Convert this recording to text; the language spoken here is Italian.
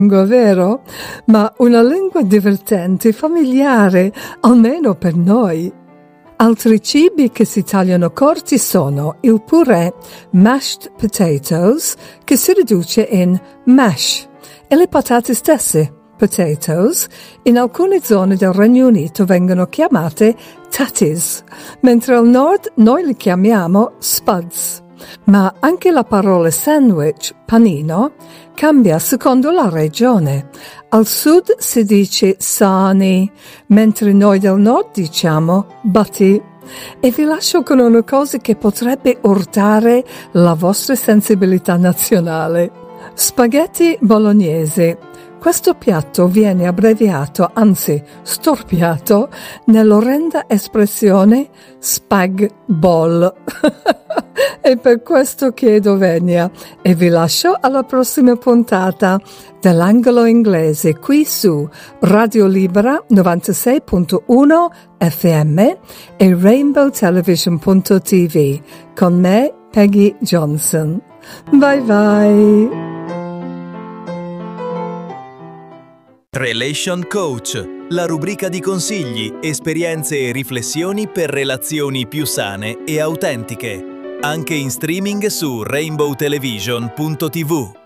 vero? Ma una lingua divertente, familiare, almeno per noi. Altri cibi che si tagliano corti sono il purè mashed potatoes, che si riduce in mash, e le patate stesse, potatoes, in alcune zone del Regno Unito vengono chiamate tatties, mentre al nord noi li chiamiamo spuds. Ma anche la parola sandwich, panino, cambia secondo la regione. Al sud si dice sani, mentre noi del nord diciamo bati. E vi lascio con una cosa che potrebbe urtare la vostra sensibilità nazionale. Spaghetti bolognese. Questo piatto viene abbreviato, anzi storpiato, nell'orrenda espressione spag bol. E per questo chiedo venia e vi lascio alla prossima puntata dell'Angolo Inglese qui su Radio Libera 96.1 FM e rainbowtelevision.tv con me, Peggy Johnson. Bye bye! Relation Coach, la rubrica di consigli, esperienze e riflessioni per relazioni più sane e autentiche. Anche in streaming su rainbowtelevision.tv.